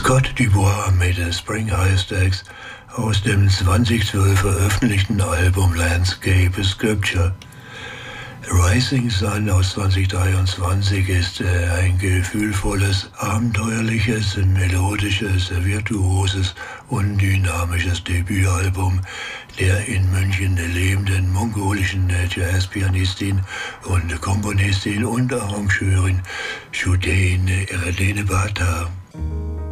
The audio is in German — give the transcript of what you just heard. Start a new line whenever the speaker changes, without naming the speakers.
Côte d'Ivoire mit den Spring High Stacks aus dem 2012 veröffentlichten Album Landscape Sculpture. Rising Sun aus 2023 ist ein gefühlvolles, abenteuerliches, melodisches, virtuoses und dynamisches Debütalbum der in München lebenden mongolischen Jazzpianistin und Komponistin und Arrangeurin Shudein Erdenebata.